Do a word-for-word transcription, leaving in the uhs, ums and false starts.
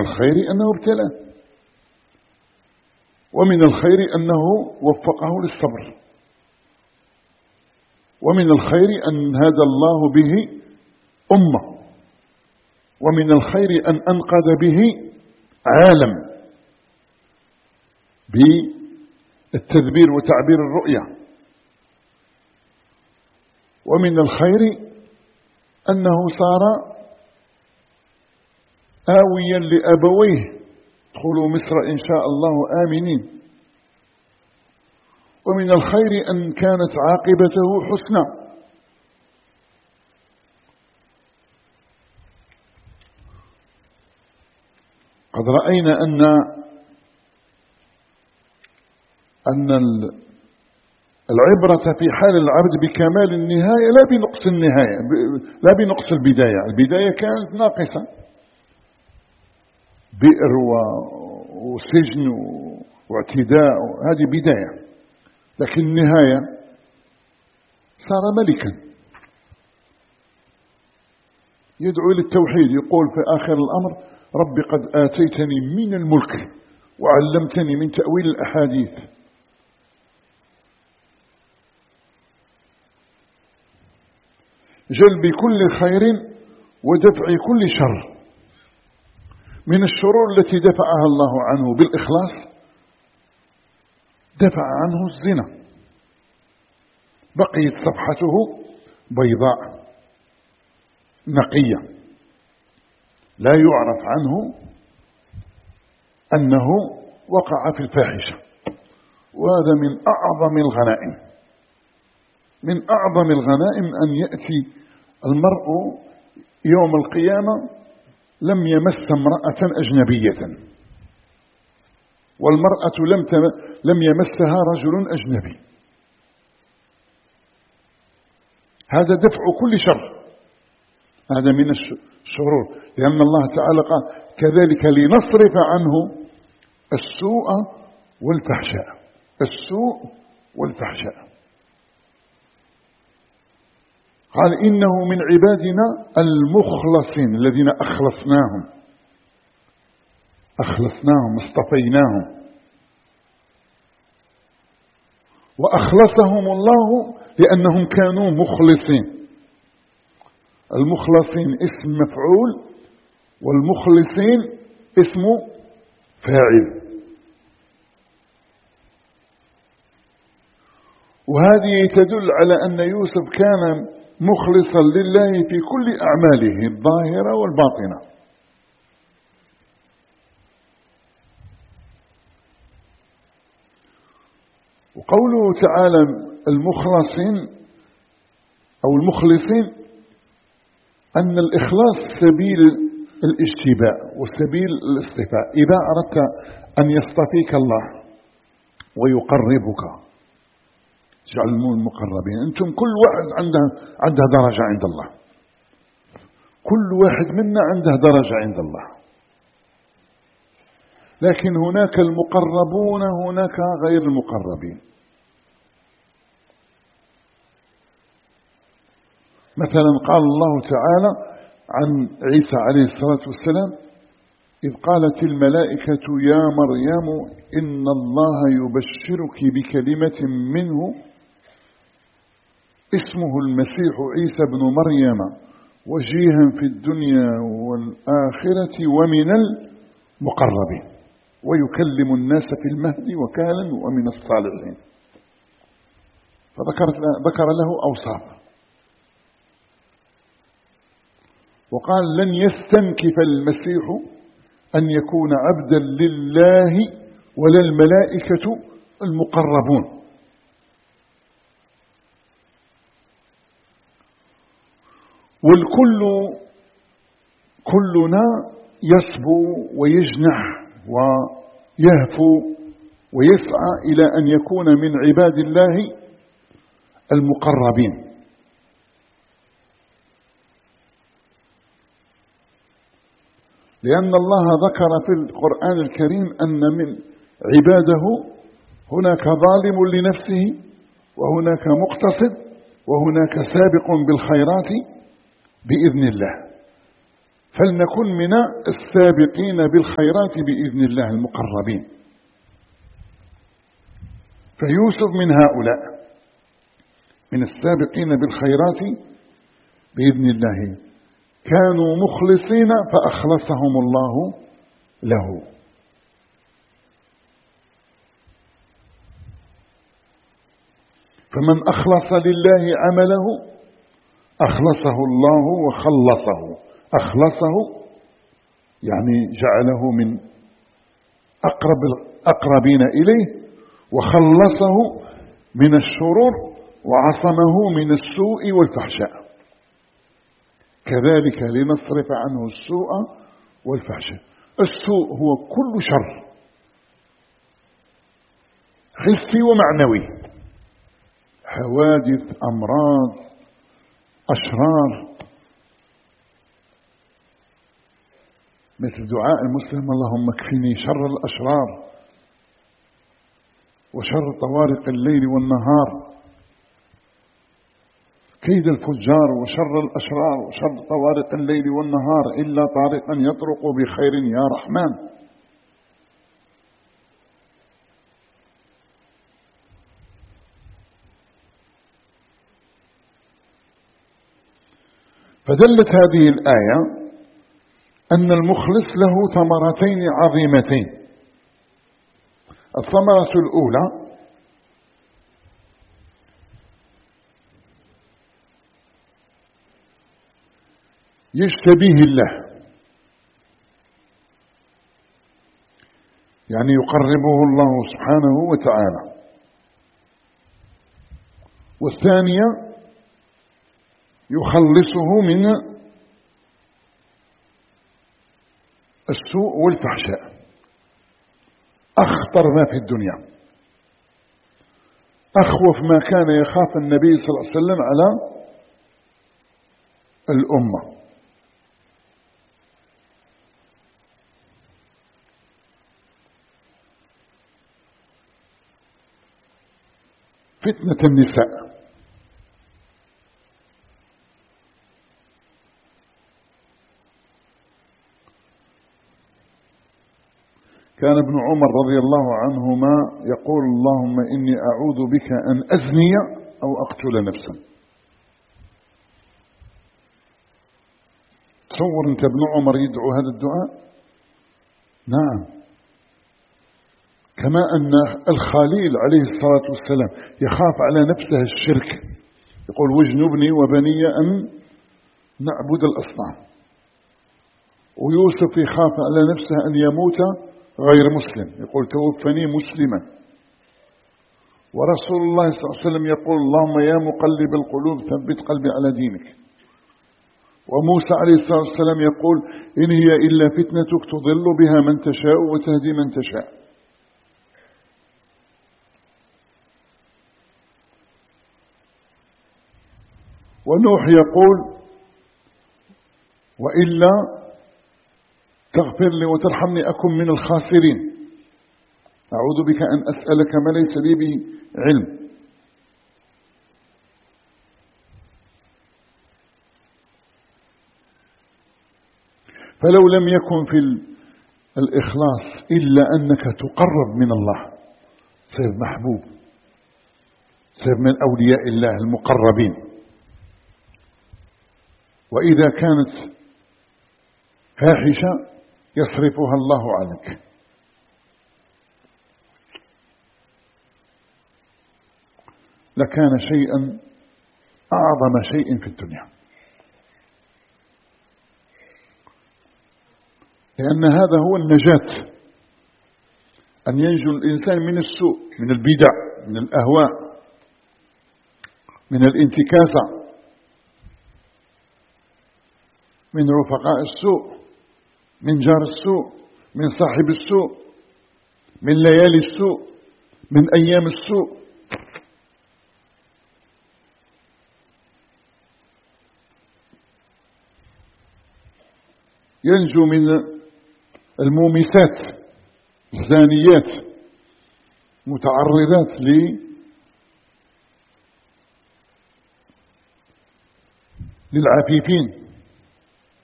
الخير أنه ابتلاه، ومن الخير أنه وفقه للصبر، ومن الخير أن هدى الله به أمة، ومن الخير أن أنقذ به عالم بالتدبير وتعبير الرؤية، ومن الخير أنه صار آويا لأبويه ادخلوا مصر إن شاء الله آمنين، ومن الخير أن كانت عاقبته حسنى. قد رأينا أن أن العبرة في حال العبد بكمال النهاية لا بنقص النهاية، لا بنقص البداية. البداية كانت ناقصة، بئر وسجن واعتداء، هذه بداية، لكن النهاية صار ملكا يدعو للتوحيد، يقول في آخر الأمر رب قد آتيتني من الملك وعلمتني من تأويل الأحاديث. جلب كل خير ودفع كل شر. من الشرور التي دفعها الله عنه بالإخلاص دفع عنه الزنا، بقيت صفحته بيضاء نقية لا يعرف عنه أنه وقع في الفاحشة، وهذا من أعظم الغنائم. من أعظم الغنائم أن يأتي المرء يوم القيامة لم يمس امرأة أجنبية، والمرأة لم لم يمسها رجل أجنبي. هذا دفع كل شر، هذا من الشرور، لأن الله تعالى قال كذلك لنصرف عنه السوء والفحشاء. السوء والفحشاء. قال إنه من عبادنا المخلصين الذين أخلصناهم أخلصناهم اصطفيناهم، وأخلصهم الله لأنهم كانوا مخلصين. المخلصين اسم مفعول، والمخلصين اسم فاعل. وهذه تدل على أن يوسف كان مخلصا لله في كل أعماله الظاهرة والباطنة. وقوله تعالى المخلصين أو المخلصين أن الإخلاص سبيل الاجتباء وسبيل الاصطفاء. إذا أردت أن يصطفيك الله ويقربك جعل المقربين. أنتم كل واحد عنده عنده درجة عند الله، كل واحد منا عنده درجة عند الله، لكن هناك المقربون هناك غير المقربين. مثلا قال الله تعالى عن عيسى عليه الصلاة والسلام إذ قالت الملائكة يا مريم إن الله يبشرك بكلمة منه اسمه المسيح عيسى بن مريم وجيها في الدنيا والآخرة ومن المقربين ويكلم الناس في المهد وكهلا ومن الصالحين. فذكر له أوصاف، وقال لن يستنكف المسيح أن يكون عبدا لله ولا الملائكة المقربون. والكل كلنا يصبو ويجنح ويهفو ويسعى إلى أن يكون من عباد الله المقربين. لأن الله ذكر في القرآن الكريم أن من عباده هناك ظالم لنفسه وهناك مقتصد وهناك سابق بالخيرات بإذن الله. فلنكن من السابقين بالخيرات بإذن الله المقربين. فيوسف من هؤلاء، من السابقين بالخيرات بإذن الله، كانوا مخلصين فأخلصهم الله له. فمن أخلص لله عمله أخلصه الله وخلصه. أخلصه يعني جعله من أقرب الأقربين إليه، وخلصه من الشرور وعصمه من السوء والفحشاء. كذلك لنصرف عنه السوء والفحشاء. السوء هو كل شر حسي ومعنوي، حوادث، أمراض، أشرار، مثل دعاء المسلم: اللهم اكفني شر الأشرار وشر طوارق الليل والنهار، كيد الفجار وشر الأشرار وشر طوارق الليل والنهار، إلا طارقا يطرق بخير يا رحمن. فدلت هذه الآية أن المخلص له ثمرتين عظيمتين. الثمرة الأولى: يجتبيه الله، يعني يقربه الله سبحانه وتعالى. والثانية: يخلصه من السوء والفحشاء، أخطر ما في الدنيا، أخوف ما كان يخاف النبي صلى الله عليه وسلم على الأمة. فتنة النساء. كان ابن عمر رضي الله عنهما يقول: اللهم إني أعوذ بك أن أزني أو أقتل نفسا. تصور أنت ابن عمر يدعو هذا الدعاء؟ نعم. كما أن الخليل عليه الصلاة والسلام يخاف على نفسه الشرك، يقول: واجنبني وبني أن نعبد الأصنام. ويوسف يخاف على نفسه أن يموت غير مسلم، يقول: توفني مسلما. ورسول الله صلى الله عليه وسلم يقول: اللهم يا مقلب القلوب ثبت قلبي على دينك. وموسى عليه الصلاة والسلام يقول: إن هي إلا فتنتك تضل بها من تشاء وتهدي من تشاء. ونوح يقول: وإلا تغفر لي وترحمني أكن من الخاسرين، أعوذ بك أن أسألك ما ليس لي به علم. فلو لم يكن في الإخلاص إلا أنك تقرب من الله، تصير محبوب، تصير من أولياء الله المقربين. وإذا كانت فاحشة يصرفها الله عنك. لكان شيئا أعظم شيء في الدنيا، لأن هذا هو النجاة، أن ينجو الإنسان من السوء، من البدع، من الأهواء، من الانتكاسة، من رفقاء السوء، من جار السوء، من صاحب السوء، من ليالي السوء، من أيام السوء. ينجو من المومسات، الزانيات، متعرضات للعفيفين.